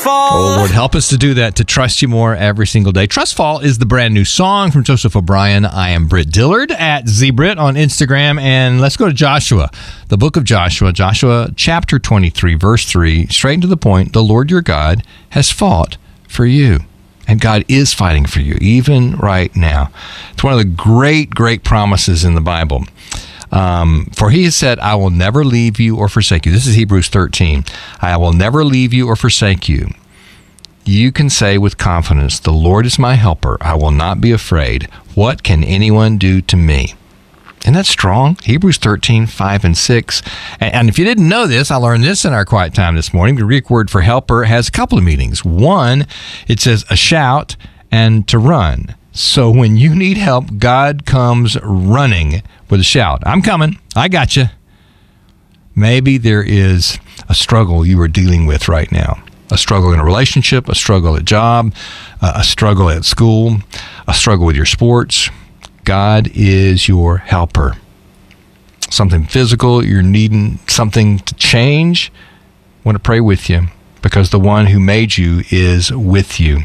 fall. Oh, Lord, help us to do that, to trust you more every single day. Trust Fall is the brand new song from Joseph O'Brien. I am Britt Dillard at ZBrit on Instagram. And let's go to Joshua, the book of Joshua, Joshua chapter 23, verse 3, straight to the point. The Lord your God has fought for you. And God is fighting for you, even right now. It's one of the great, great promises in the Bible. For he has said, I will never leave you or forsake you. This is Hebrews 13. I will never leave you or forsake you. You can say with confidence, the Lord is my helper. I will not be afraid. What can anyone do to me? Isn't that strong? Hebrews 13, 5 and 6. And if you didn't know this, I learned this in our quiet time this morning. The Greek word for helper has a couple of meanings. One, it says a shout and to run. So when you need help, God comes running with a shout. I'm coming. I got you. Maybe there is a struggle you are dealing with right now. A struggle in a relationship, a struggle at job, a struggle at school, a struggle with your sports. God is your helper. Something physical, you're needing something to change. I want to pray with you because the one who made you is with you.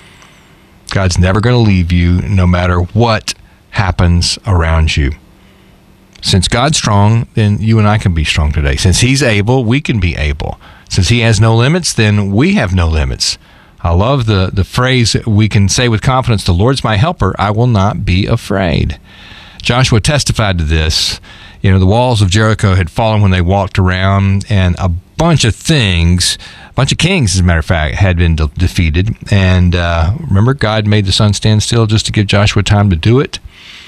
God's never going to leave you no matter what happens around you. Since God's strong, then you and I can be strong today. Since he's able, we can be able. Since he has no limits, then we have no limits. I love the phrase we can say with confidence, the Lord's my helper, I will not be afraid. Joshua testified to this. You know, the walls of Jericho had fallen when they walked around, and a bunch of kings, as a matter of fact, had been defeated. And remember, God made the sun stand still just to give Joshua time to do it.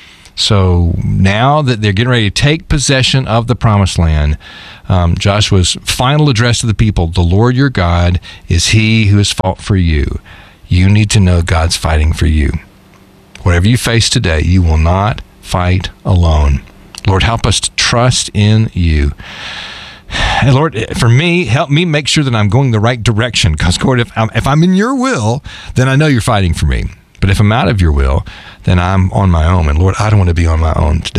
So now that they're getting ready to take possession of the promised land, Joshua's final address to the people, the Lord your God is he who has fought for you. You need to know God's fighting for you. Whatever you face today, you will not fight alone. Lord, help us to trust in you. And Lord, for me, help me make sure that I'm going the right direction. Because, Lord, if I'm in your will, then I know you're fighting for me. But if I'm out of your will, then I'm on my own. And Lord, I don't want to be on my own today.